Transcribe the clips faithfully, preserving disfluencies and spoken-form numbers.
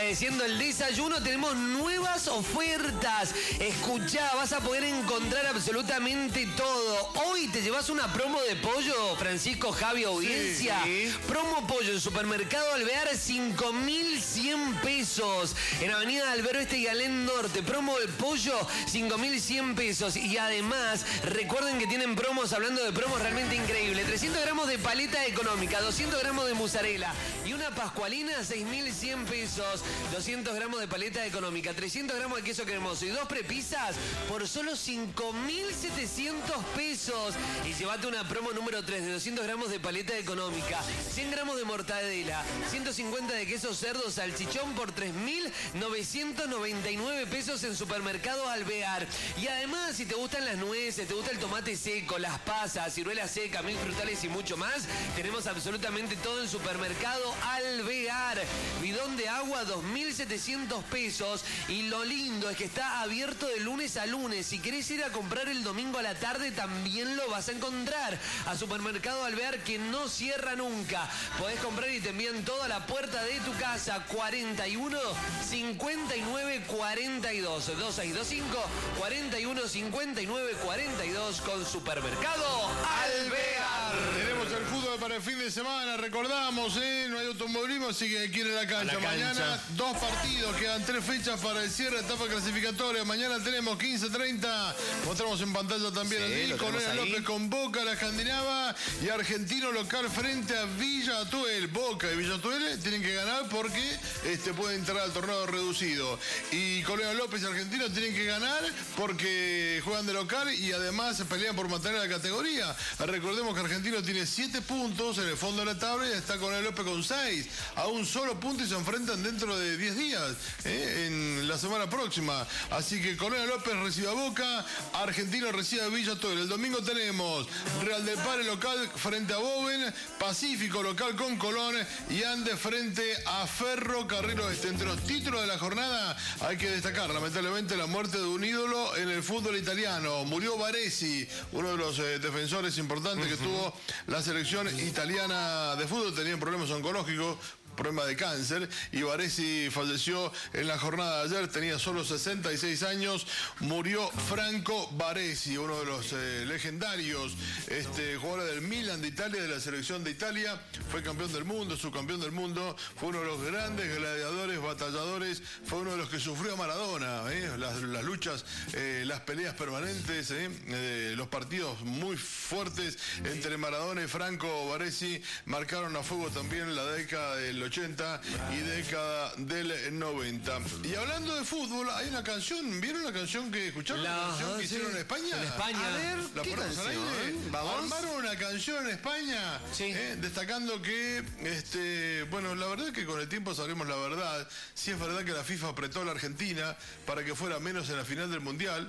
agradeciendo el desayuno. Tenemos nuevas ofertas. Escuchá, vas a poder encontrar absolutamente todo. Hoy te llevas una promo de pollo, Francisco, Javi, audiencia. Sí, sí. Promo pollo en Supermercado Alvear, cinco mil cien pesos. En Avenida Albero Este y Alén Norte. Promo del pollo, cinco mil cien pesos. Y además, recuerden que tienen promos, hablando de promos realmente increíbles. trescientos gramos de paleta económica, doscientos gramos de mozzarella y una pascualina, seis mil cien pesos. doscientos gramos de paleta económica, trescientos gramos de queso cremoso y dos prepisas por solo cinco mil setecientos pesos. Y llévate una promo número tres de doscientos gramos de paleta económica, cien gramos de mortadela, ciento cincuenta de queso cerdo salchichón por tres mil novecientos noventa y nueve pesos en Supermercado Alvear. Y además, si te gustan las nueces, te gusta el tomate seco, las pasas, ciruelas secas, mil frutales y mucho más, tenemos absolutamente todo en Supermercado Alvear. Bidón de agua, dos mil setecientos pesos. Y lo lindo es que está abierto de lunes a lunes. Si querés ir a comprar el domingo a la tarde, también lo vas a encontrar. A Supermercado Alvear, que no cierra nunca. Podés comprar y te envían todo a la puerta de tu casa. cuarenta y uno cincuenta y nueve cuarenta y dos. dos seis dos cinco cuarenta y uno cincuenta y nueve cuarenta y dos con Supermercado Alvear. Tenemos el fútbol para el fin de semana, recordamos, ¿eh? No hay automovilismo, así que hay que ir a la cancha. A la cancha. Mañana dos partidos, quedan tres fechas para el cierre de etapa clasificatoria. Mañana tenemos quince treinta, mostramos en pantalla también sí, el Correa López con Boca, la Escandinava, y Argentino local frente a Villa Atuel. Boca y Villa Atuel tienen que ganar porque este, pueden entrar al torneo reducido. Y Correa López y Argentino tienen que ganar porque juegan de local y además se pelean por mantener la categoría. Recordemos que Argentino tiene siete puntos en el fondo de la tabla y está Correa López con seis. A un solo punto y se enfrentan dentro de diez días, ¿eh? En la semana próxima. Así que Correa López recibe a Boca, Argentino recibe a Villa Atuel. El domingo tenemos Real del Pare local frente a Boven, Pacífico local con Colón y Andes frente a Ferro Carril Oeste. Entre los títulos de la jornada hay que destacar lamentablemente la muerte de un ídolo en el fútbol italiano. Murió Baresi, uno de los eh, defensores importantes uh-huh. que tuvo la selección italiana de fútbol. Tenían problemas oncológicos, problema de cáncer, y Baresi falleció en la jornada de ayer, tenía solo sesenta y seis años, murió Franco Baresi, uno de los eh, legendarios este, jugadores del Milan de Italia, de la selección de Italia, fue campeón del mundo, subcampeón del mundo, fue uno de los grandes gladiadores, batalladores, fue uno de los que sufrió a Maradona, eh, las, las luchas, eh, las peleas permanentes, eh, eh, los partidos muy fuertes entre Maradona y Franco Baresi marcaron a fuego también la década del ochenta y década del noventa. Y hablando de fútbol, hay una canción, ¿vieron la canción que escucharon? La, la canción que sí. hicieron en España. En España. A ver, ¿la ¿qué ponemos al aire? ¿Vamos? Armaron una canción en España, sí. eh, destacando que, este, bueno, la verdad que con el tiempo sabremos la verdad. Si es verdad que la FIFA apretó a la Argentina para que fuera menos en la final del Mundial,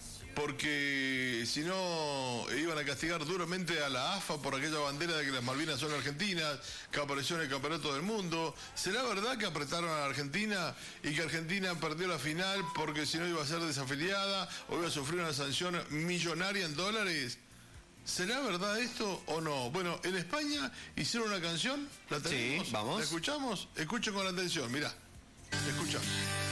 porque si no iban a castigar duramente a la A F A por aquella bandera de que las Malvinas son argentinas, que apareció en el Campeonato del Mundo. ¿Será verdad que apretaron a la Argentina y que Argentina perdió la final porque si no iba a ser desafiliada o iba a sufrir una sanción millonaria en dólares? ¿Será verdad esto o no? Bueno, en España hicieron una canción, la tenemos, sí, vamos. ¿La escuchamos? Escuchen con atención, mirá, escucha.